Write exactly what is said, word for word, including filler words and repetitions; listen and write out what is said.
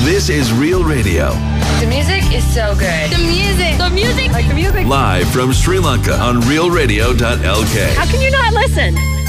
This is Real Radio. The music is so good. The music. The music. Like the music. Live from Sri Lanka on real radio dot l k. How can you not listen?